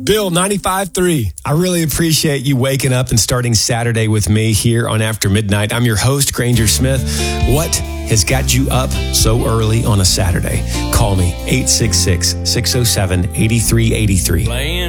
Bill, 95.3. I really appreciate you waking up and starting Saturday with me here on After Midnight. I'm your host, Granger Smith. What has got you up so early on a Saturday? Call me, 866-607-8383.